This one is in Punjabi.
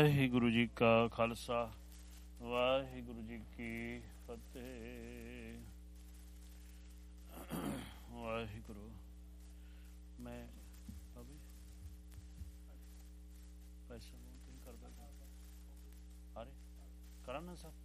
ਵਾਹਿਗੁਰੂ ਜੀ ਕਾ ਖਾਲਸਾ ਵਾਹਿਗੁਰੂ ਜੀ ਕੀ ਫਤਿਹ। ਵਾਹਿਗੁਰੂ। ਮੈਂ ਅਭੀ ਪੈਸਾ ਨਹੀਂ ਕਰਦਾ। ਅਰੇ ਕਰਾਂ ਨਾ ਸਰ।